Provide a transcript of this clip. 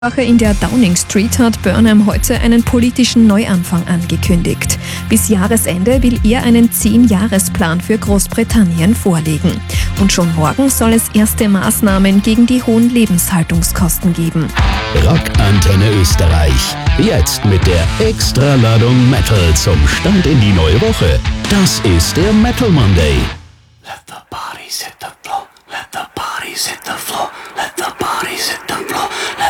In der Downing Street hat Burnham heute einen politischen Neuanfang angekündigt. Bis Jahresende will er einen 10-Jahres-Plan für Großbritannien vorlegen. Und schon morgen soll es erste Maßnahmen gegen die hohen Lebenshaltungskosten geben. Rock Antenne Österreich. Jetzt mit der Extraladung Metal zum Start in die neue Woche. Das ist der Metal Monday. Let the